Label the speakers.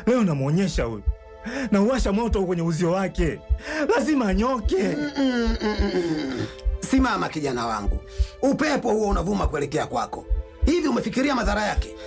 Speaker 1: Leo namuonyesha huyu, na uwasha moto kwenye uzio wake, lazima anyoke.
Speaker 2: Simama kijana wangu, upepo huo unavuma kuelekea kwako. Hivi umefikiria madhara yake?